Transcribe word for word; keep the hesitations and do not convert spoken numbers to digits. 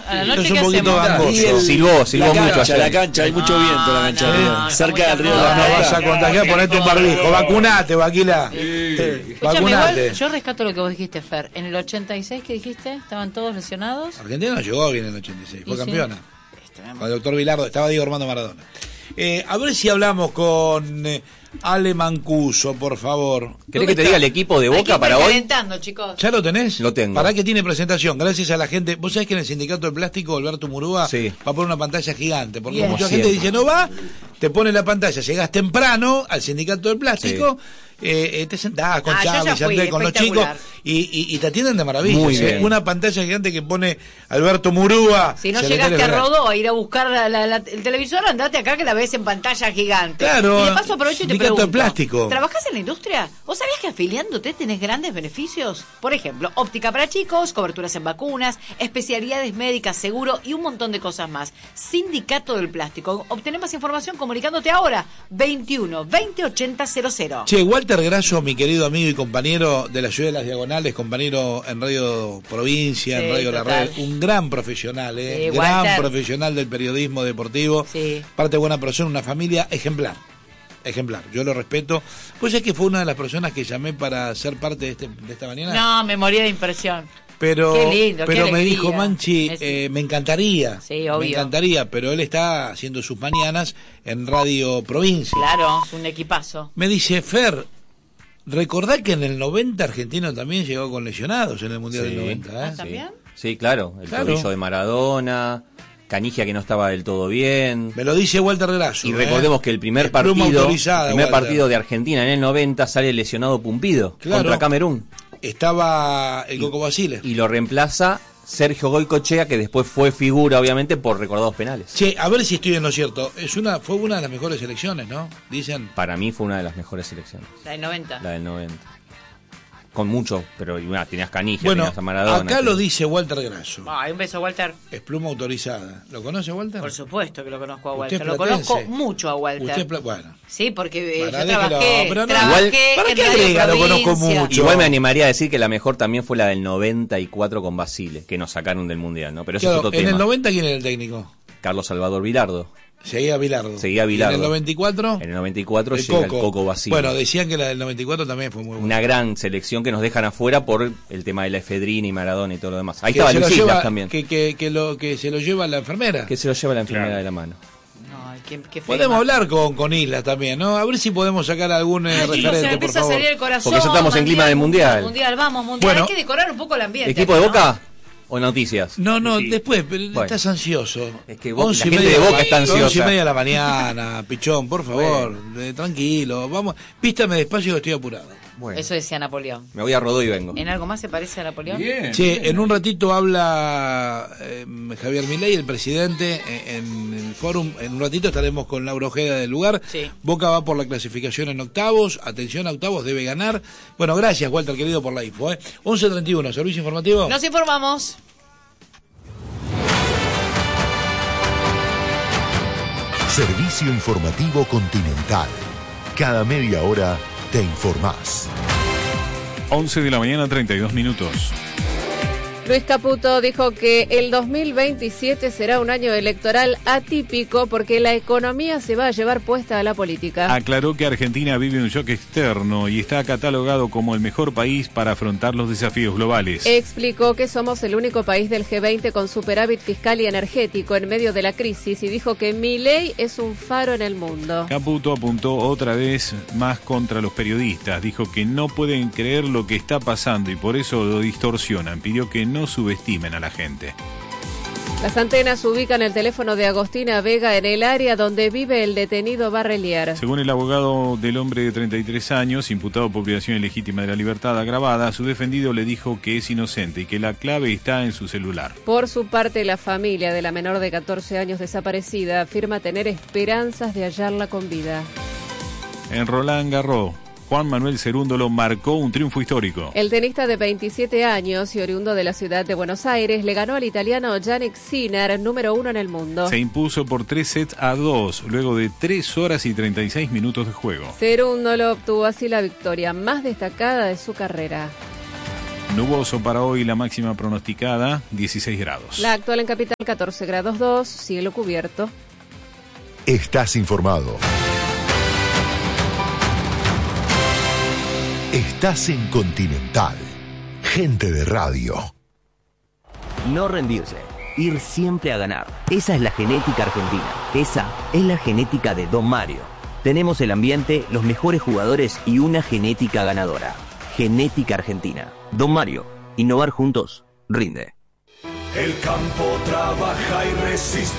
A la noche, es un ¿qué poquito hacemos? gangoso. Silbó, silbó la mucho cancha, ayer. la cancha, hay mucho No, viento en la cancha. no, arriba. no, Cerca del río de No, la no Plata. vas a contagiar, ponete un barbijo. Vacunate, Vaquila. Escúchame, Vacunate. igual, yo rescato lo que vos dijiste, Fer. En el ochenta y seis, ¿qué dijiste? ¿Estaban todos lesionados? Argentina no llegó bien en el ochenta y seis, fue Y sí. campeona. Este, Con el doctor Bilardo, estaba Diego Armando Maradona. Eh, a ver si hablamos con eh, Ale Mancuso, por favor. ¿Querés que te diga el equipo de Hay que Boca ir para hoy? calentando, chicos. ¿Ya lo tenés? Lo tengo. ¿Para qué tiene presentación? Gracias a la gente. Vos sabés que en el Sindicato del Plástico, Alberto Murúa Sí. va a poner una pantalla gigante. Porque Bien. mucha Como gente siempre. dice, no va, te pone la pantalla, llegás temprano al Sindicato del Plástico, eh, eh, te sentás con Ah, yo Chávez, ya fui, Andrés, con los chicos, espectacular. y, y, y te atienden de maravilla. Muy ¿eh? bien. Una pantalla gigante que pone Alberto Murúa. Si no secretario llegaste a general. Rodó a ir a buscar la, la, la- el televisor, andate acá que la ves en pantalla gigante. Claro, Y de paso aprovecho y te sindicato de pregunto. plástico. ¿Trabajás en la industria? ¿Vos sabías que afiliándote tenés grandes beneficios? Por ejemplo, óptica para chicos, coberturas en vacunas, especialidades médicas, seguro y un montón de cosas más. Sindicato del Plástico. Obtenés más información comunicándote ahora. veintiuno veinte ochenta cero cero. Che, Walter Grasso, mi querido amigo y compañero de la Ciudad de las Diagonales, compañero en Radio Provincia, Sí, en Radio La total. Red, un gran profesional, ¿eh? Sí, gran Walter. profesional del periodismo deportivo, Sí. parte buena persona, una familia ejemplar, ejemplar, yo lo respeto. Pues es que fue una de las personas que llamé para ser parte de, este, de esta mañana. No, me moría de impresión. Pero, Qué lindo, pero qué me alegría. dijo, Manchi, Es- eh, me encantaría, Sí, me obvio. encantaría, pero él está haciendo sus mañanas en Radio Provincia. Claro, es un equipazo. Me dice, Fer, recordá que en el noventa Argentino también llegó con lesionados en el Mundial Sí. del noventa, ¿eh? Ah, ¿también? Sí, claro. El Claro. tobillo de Maradona, Canigia que no estaba del todo bien. Me lo dice Walter Grasso. Y ¿eh? recordemos que el primer Es pluma partido, autorizada, el primer Walter. partido de Argentina en el noventa sale lesionado Pumpido Claro. contra Camerún Estaba el Coco Basile. y lo reemplaza Sergio Goycochea, que después fue figura obviamente por recordados penales. Che, a ver si estoy en lo cierto. Es una, fue una de las mejores elecciones, ¿no? Dicen. Para mí fue una de las mejores selecciones, La del noventa. la del noventa. Con mucho, pero y una, tenías Canigia, Bueno, tenías a Maradona. acá lo tenías- dice Walter Grasso. Ay, un beso, Walter. Es pluma autorizada. ¿Lo conoce, Walter? Por supuesto que lo conozco a Usted Walter. es Lo platense. conozco mucho a Walter. Usted, es pla- bueno. Sí, porque eh, Bueno, yo déjelo, trabajé, pero no. trabajé Igual, ¿para en qué Radio agrega? Lo conozco Provincia. mucho. Igual me animaría a decir que la mejor también fue la del noventa y cuatro con Basile, que nos sacaron del Mundial, ¿no? Pero eso Claro, es otro en tema. el noventa, ¿quién era el técnico? Carlos Salvador Vilardo. Seguía Bilardo. Seguía Bilardo. ¿Y en el noventa y cuatro? En el noventa y cuatro el llega Coco. el Coco Basile. Bueno, decían que la del noventa y cuatro también fue muy buena. Una gran selección que nos dejan afuera por el tema de la efedrina y Maradona y todo lo demás. Ahí Que estaba se lo Luis Islas lleva- también. Que, Que, que, que, lo, que se lo lleva la enfermera. se lo lleva la enfermedad de la mano. No, qué, qué feo. Podemos hablar con, con Islas también, ¿no? A ver si podemos sacar algún eh, Ay, chicos, se me referente, por empieza a favor. salir el corazón. Porque ya estamos en clima de mundial. Mundial, vamos, mundial. Bueno. Hay que decorar un poco el ambiente. ¿Equipo de ¿no? Boca o noticias? No, no, Sí. después, pero Bueno. estás ansioso. Es que Boca- Once la y gente media- de Boca está once y ansiosa. media de la mañana, Pichón, por favor, eh, tranquilo. Vamos, pístame despacio que estoy apurado. Bueno, Eso decía Napoleón. me voy a Rodó y vengo. ¿En algo más se parece a Napoleón? Bien. Che, en un ratito habla eh, Javier Milei, el presidente, eh, en el fórum. En un ratito estaremos con Laura Ojeda del lugar. Sí. Boca va por la clasificación en octavos. Atención, a octavos, debe ganar. Bueno, gracias, Walter, querido, por la info. ¿eh? once treinta y uno, servicio informativo. Nos informamos. Servicio informativo Continental. Cada media hora te informás. once de la mañana, treinta y dos minutos. Luis Caputo dijo que el dos mil veintisiete será un año electoral atípico porque la economía se va a llevar puesta a la política. Aclaró que Argentina vive un shock externo y está catalogado como el mejor país para afrontar los desafíos globales. Explicó que somos el único país del G veinte con superávit fiscal y energético en medio de la crisis y dijo que Milei es un faro en el mundo. Caputo apuntó otra vez más contra los periodistas. Dijo que no pueden creer lo que está pasando y por eso lo distorsionan. Pidió que no subestimen a la gente. Las antenas ubican el teléfono de Agostina Vega en el área donde vive el detenido Barrelier. Según el abogado del hombre de treinta y tres años, imputado por privación ilegítima de la libertad agravada, su defendido le dijo que es inocente y que la clave está en su celular. Por su parte, la familia de la menor de catorce años desaparecida afirma tener esperanzas de hallarla con vida. En Roland Garros, Juan Manuel Cerúndolo marcó un triunfo histórico. El tenista de veintisiete años y oriundo de la ciudad de Buenos Aires le ganó al italiano Jannik Sinner, número uno en el mundo. Se impuso por tres sets a dos, luego de tres horas y treinta y seis minutos de juego. Cerúndolo obtuvo así la victoria más destacada de su carrera. Nuboso para hoy, la máxima pronosticada, dieciséis grados. La actual en Capital, catorce grados dos, cielo cubierto. Estás informado. Estás en Continental. Gente de radio. No rendirse, ir siempre a ganar. Esa es la genética argentina. Esa es la genética de Don Mario. Tenemos el ambiente, los mejores jugadores y una genética ganadora. Genética argentina. Don Mario, innovar juntos, rinde. El campo trabaja y resiste.